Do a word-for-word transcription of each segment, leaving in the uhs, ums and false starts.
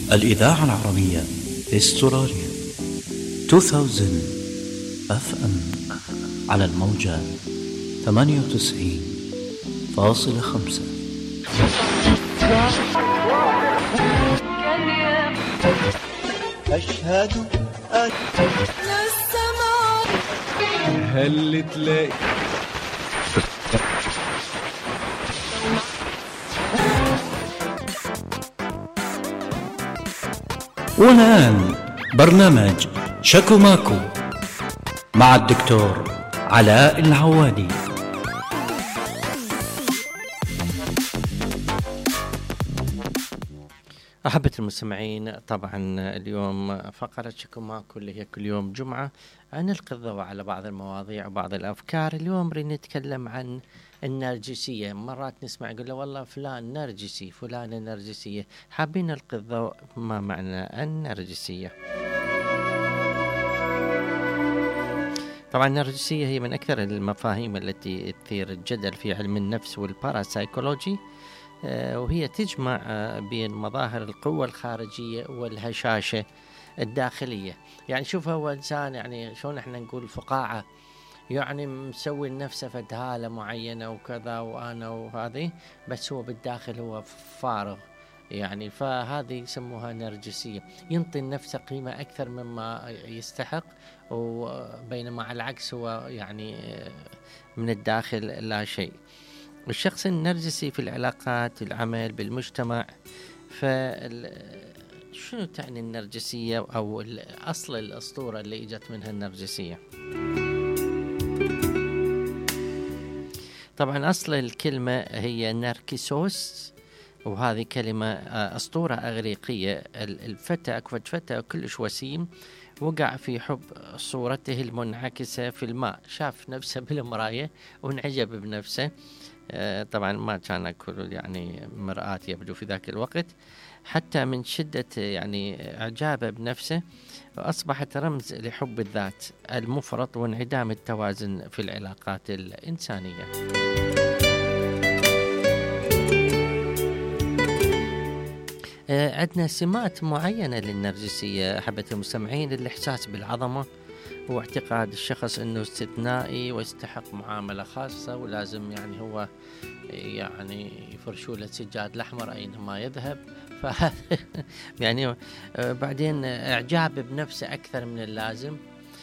الإذاعة العربية في استراليا ألفين أف أم على الموجة ثمانية وتسعين فاصلة خمسة. أشهد أن هل تلاقي والآن برنامج شكو ماكو مع الدكتور علاء العوادي. أحبة المستمعين، طبعا اليوم فقرة شكو ماكو اللي هي كل يوم جمعة نلقي الضوء على بعض المواضيع وبعض الأفكار. اليوم رح نتكلم عن النرجسية. مرات نسمع يقول له والله فلان نرجسي، فلانة نرجسية. حابين نلقي الضوء ما معنى النرجسية. طبعا النرجسية هي من أكثر المفاهيم التي تثير الجدل في علم النفس والباراسايكولوجي، وهي تجمع بين مظاهر القوة الخارجية والهشاشة الداخلية. يعني شوف هو إنسان، يعني شلون احنا نقول فقاعة، يعني مسوي لنفسه فتهالة معينة وكذا وأنا وهذه، بس هو بالداخل هو فارغ. يعني فهذه يسموها نرجسية، ينطي نفسه قيمة أكثر مما يستحق، وبينما على العكس هو يعني من الداخل لا شيء. الشخص النرجسي في العلاقات، العمل، بالمجتمع. فشنو تعني النرجسية أو أصل الأسطورة اللي إجت منها النرجسية؟ طبعا أصل الكلمة هي ناركيسوس، وهذه كلمة أسطورة أغريقية. الفتى أكفت فتى كلش وسيم، وقع في حب صورته المنعكسة في الماء، شاف نفسه بالمراية وانعجب بنفسه. طبعا ما كان كل يعني مرآة يبدو في ذاك الوقت، حتى من شدة يعني إعجابه بنفسه أصبحت رمز لحب الذات المفرط وانعدام التوازن في العلاقات الإنسانية. عندنا سمات معينة للنرجسية أحبة المستمعين: الإحساس بالعظمة، واعتقاد الشخص أنه استثنائي ويستحق معاملة خاصة، ولازم يعني هو يعني يفرشوا له السجاد الأحمر أينما يذهب. ف يعني بعدين إعجاب بنفسه أكثر من اللازم،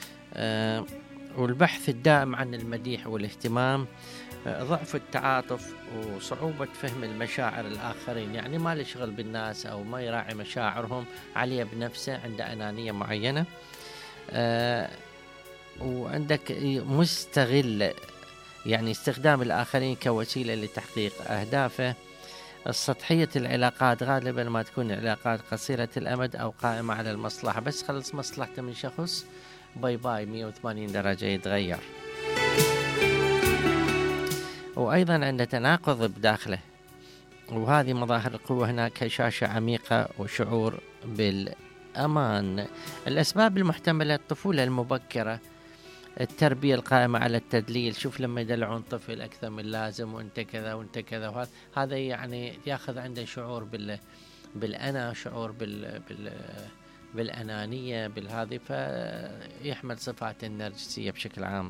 والبحث الدائم عن المديح والاهتمام، ضعف التعاطف وصعوبة فهم المشاعر الآخرين، يعني ما له شغل بالناس أو ما يراعي مشاعرهم، عليه بنفسه، عنده أنانية معينة. أه وعندك مستغل، يعني استخدام الآخرين كوسيلة لتحقيق أهدافه. السطحية العلاقات، غالبا ما تكون علاقات قصيرة الأمد أو قائمة على المصلحة، بس خلص مصلحته من شخص باي باي مية وثمانين درجة يتغير. وأيضا عنده تناقض بداخله، وهذه مظاهر القوة هناك: هشاشة عميقة وشعور بالأمان. الأسباب المحتملة: الطفولة المبكرة، التربية القائمة على التدليل، شوف لما يدلعون طفل أكثر من لازم وانت كذا وانت كذا، وهذا هذا يعني ياخذ عنده شعور بال بالأنا، شعور بال بال بالأنانية بالهذه، فيحمل صفات النرجسية بشكل عام.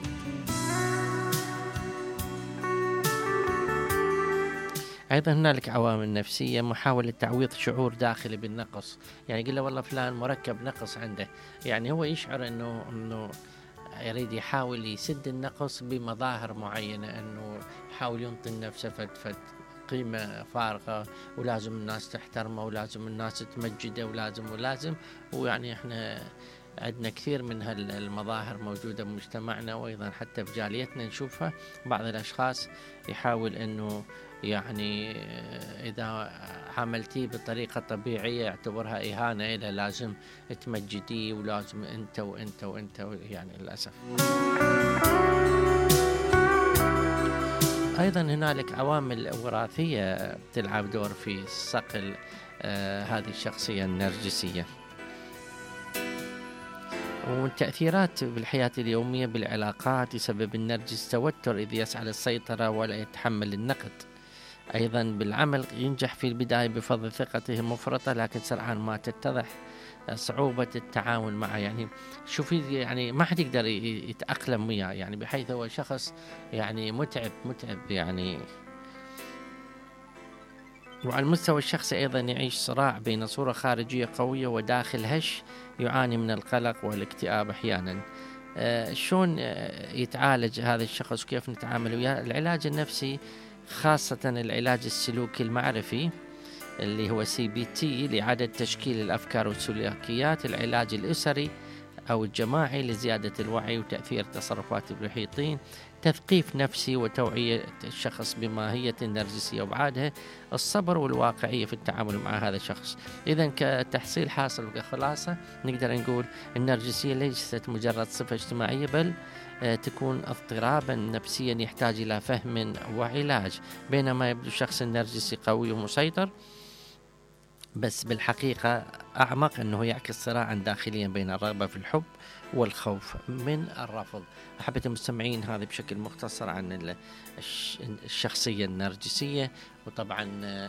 أيضا هنالك عوامل نفسية: محاولة تعويض شعور داخلي بالنقص، يعني يقول له والله فلان مركب نقص عنده، يعني هو يشعر أنه أنه يريد يحاول يسد النقص بمظاهر معينة، أنه يحاول ينطي نفسه فت فت قيمة فارغة، ولازم الناس تحترمه، ولازم الناس تمجده، ولازم ولازم ويعني إحنا عندنا كثير من هالمظاهر موجودة بمجتمعنا، وأيضا حتى في جاليتنا نشوفها. بعض الأشخاص يحاول أنه يعني إذا عملتيه بطريقة طبيعية يعتبرها إهانة إلى، لازم تمجديه ولازم أنت وأنت وأنت، يعني للأسف. أيضا هنالك عوامل وراثية تلعب دور في صقل آه هذه الشخصية النرجسية. والتأثيرات بالحياة اليومية بالعلاقات: يسبب النرجس توتر إذ يسعى للسيطرة ولا يتحمل النقد. أيضا بالعمل ينجح في البداية بفضل ثقته المفرطة، لكن سرعان ما تتضح صعوبة التعامل معه. يعني شوفي يعني ما حد يقدر يتأقلم وياه، يعني بحيث هو شخص يعني متعب متعب يعني. وعلى المستوى الشخصي أيضا يعيش صراع بين صورة خارجية قوية وداخل هش يعاني من القلق والاكتئاب أحيانا. آه شلون آه يتعالج هذا الشخص وكيف نتعامل وياه؟ العلاج النفسي خاصة العلاج السلوكي المعرفي اللي هو سي بي تي لإعادة تشكيل الأفكار والسلوكيات، العلاج الأسري أو الجماعي لزيادة الوعي وتأثير تصرفات المحيطين، تثقيف نفسي وتوعية الشخص بماهية النرجسية وابعادها، الصبر والواقعية في التعامل مع هذا الشخص. إذن كتحصيل حاصل وكخلاصة نقدر نقول النرجسية ليست مجرد صفة اجتماعية، بل تكون اضطرابا نفسيا يحتاج إلى فهم وعلاج. بينما يبدو الشخص النرجسي قوي ومسيطر، بس بالحقيقة أعمق أنه يعكس صراعا داخليا بين الرغبة في الحب والخوف من الرفض. أحبة المستمعين، هذا بشكل مختصر عن الشخصية النرجسية. وطبعا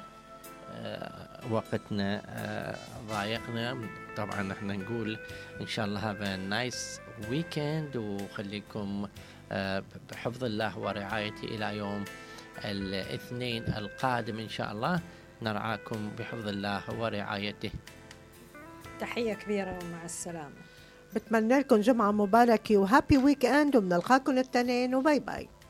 وقتنا ضايقنا، طبعا احنا نقول إن شاء الله هذا نايس ويكند، وخليكم بحفظ الله ورعايته إلى يوم الاثنين القادم إن شاء الله. نرعاكم بحفظ الله ورعايته. تحية كبيرة ومع السلامة. بتمنى لكم جمعة مباركة وهابي ويك اند، وبنلقاكم الاثنين وباي باي.